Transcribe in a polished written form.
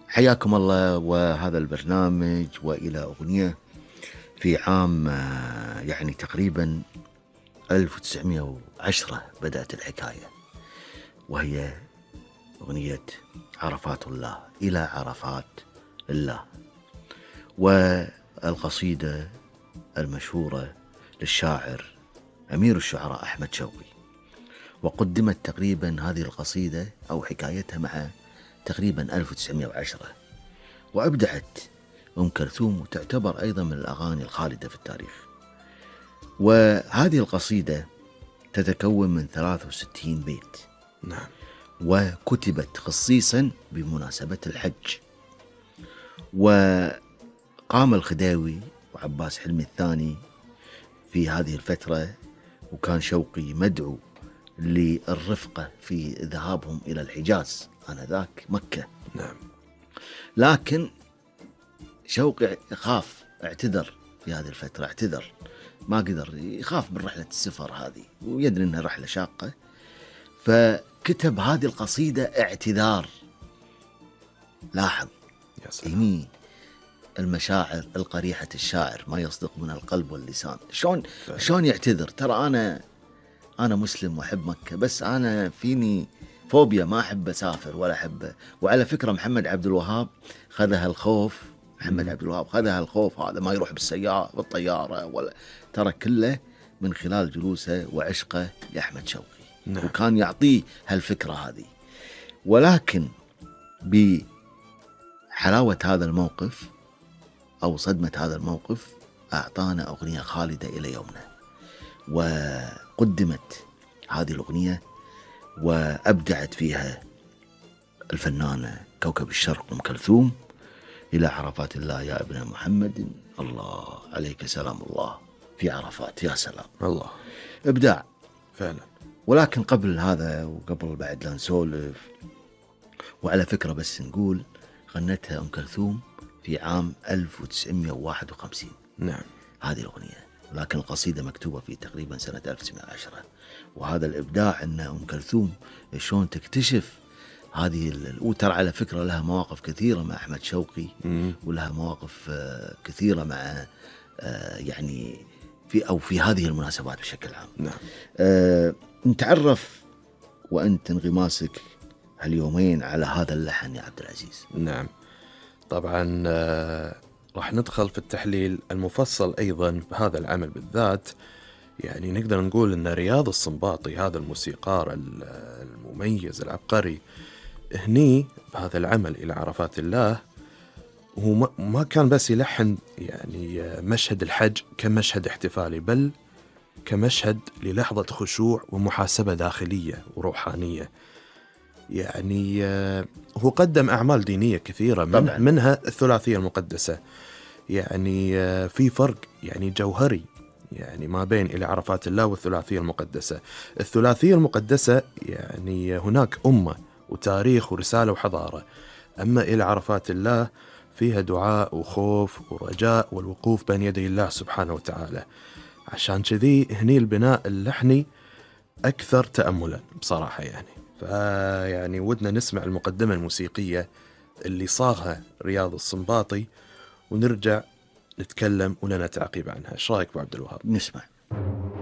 حياكم الله وهذا البرنامج وإلى أغنية في عام يعني تقريبا 1910 بدأت الحكاية، وهي أغنية عرفات الله إلى عرفات الله، والقصيدة المشهورة للشاعر أمير الشعراء أحمد شوقي. وقدمت تقريبا هذه القصيدة أو حكايتها مع تقريبا 1910، وأبدعت أم كلثوم وتعتبر أيضا من الأغاني الخالدة في التاريخ. وهذه القصيدة تتكون من 63 بيت. نعم. وكتبت خصيصا بمناسبة الحج، وقام الخديوي وعباس حلمي الثاني في هذه الفترة، وكان شوقي مدعو للرفقة في ذهابهم إلى الحجاز آنذاك مكة. نعم. لكن شوقي خاف، اعتذر في هذه الفترة، اعتذر، ما قدر، يخاف من رحلة السفر هذه ويدري أنها رحلة شاقة، فكتب هذه القصيدة اعتذار. لاحظ يا سلام. إني المشاعر القريحة الشاعر ما يصدق من القلب واللسان. شلون يعتذر؟ ترى أنا مسلم وأحب مكة، بس أنا فيني فوبيا، ما أحب أسافر ولا أحب. وعلى فكرة محمد عبد الوهاب خذها الخوف، محمد عبد الوهاب خذها الخوف هذا، ما يروح بالسيارة بالطيارة ولا، ترى كله من خلال جلوسه وعشقه لأحمد شوقي. نعم. وكان يعطيه هالفكرة هذه. ولكن بحلاوة هذا الموقف أو صدمة هذا الموقف أعطانا أغنية خالدة إلى يومنا. وقدمت هذه الأغنية وأبدعت فيها الفنانة كوكب الشرق أم كلثوم: إلى عرفات الله يا ابن محمد، الله عليك سلام الله في عرفات. يا سلام، الله، إبداع فعلا. ولكن قبل هذا وقبل بعد لا نسولف، وعلى فكرة بس نقول غنتها أم كلثوم في عام 1951. نعم. هذه الأغنية، لكن القصيدة مكتوبة في تقريبا سنة 1910. وهذا الإبداع أن أم كلثوم شلون تكتشف هذه وترى على فكرة لها مواقف كثيرة مع أحمد شوقي، ولها مواقف كثيرة مع يعني في هذه المناسبات بشكل عام. نعم. نتعرف وأنت انغماسك هاليومين على هذا اللحن يا عبد العزيز. نعم، طبعا راح ندخل في التحليل المفصل أيضا بهذا العمل بالذات. يعني نقدر نقول أن رياض السنباطي هذا الموسيقار المميز العبقري هني بهذا العمل إلى عرفات الله، هو ما كان بس يلحن يعني مشهد الحج كمشهد احتفالي، بل كمشهد للحظة خشوع ومحاسبة داخلية وروحانية. يعني هو قدم أعمال دينية كثيرة منها الثلاثية المقدسة. يعني في فرق يعني جوهري يعني ما بين إلى عرفات الله والثلاثية المقدسة. الثلاثية المقدسة يعني هناك أمة وتاريخ ورسالة وحضارة، أما إلى عرفات الله فيها دعاء وخوف ورجاء والوقوف بين يدي الله سبحانه وتعالى. عشان كذي هني البناء اللحني أكثر تأملا بصراحة. يعني ودنا نسمع المقدمة الموسيقية اللي صاغها رياض السنباطي ونرجع نتكلم ولنا تعقيب عنها. ايش رايك ابو عبد الوهاب؟ نسمع.